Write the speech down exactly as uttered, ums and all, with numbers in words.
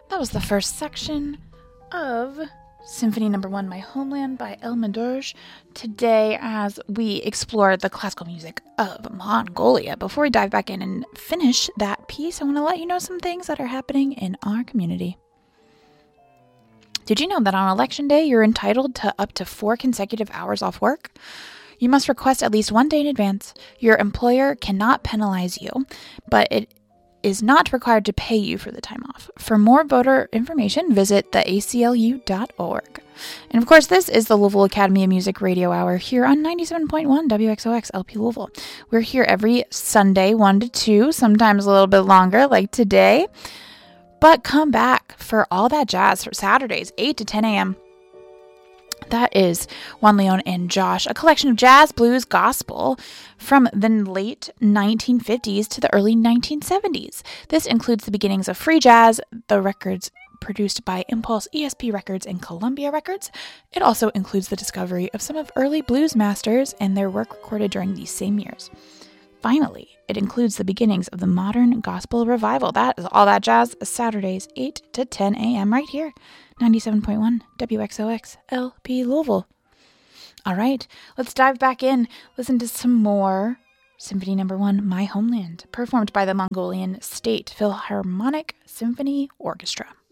That was the first section of Symphony Number One, My Homeland by El Madouj. Today, as we explore the classical music of Mongolia, before we dive back in and finish that piece, I want to let you know some things that are happening in our community. Did you know that on election day, you're entitled to up to four consecutive hours off work? You must request at least one day in advance. Your employer cannot penalize you, but it is not required to pay you for the time off. For more voter information, visit the A C L U dot org. And of course, this is the Louisville Academy of Music Radio Hour here on ninety-seven point one W X O X L P Louisville. We're here every Sunday, one to two, sometimes a little bit longer, like today. But come back for all that jazz for Saturdays, eight to ten a.m. That is Juan Leon and Josh, a collection of jazz, blues, gospel from the late nineteen fifties to the early nineteen seventies. This includes the beginnings of free jazz, the records produced by Impulse, E S P Records, and Columbia Records. It also includes the discovery of some of early blues masters and their work recorded during these same years. Finally, it includes the beginnings of the modern gospel revival. That is all that jazz, Saturdays, eight to ten a.m. right here, ninety-seven point one W X O X L P Louisville. All right, let's dive back in, listen to some more Symphony Number One, My Homeland, performed by the Mongolian State Philharmonic Symphony Orchestra.